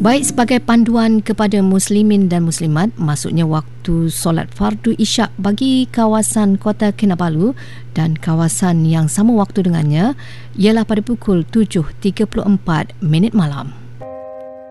Baik sebagai panduan kepada muslimin dan muslimat, masuknya waktu solat fardu isyak bagi kawasan Kota Kinabalu dan kawasan yang sama waktu dengannya ialah pada pukul 7.34 malam.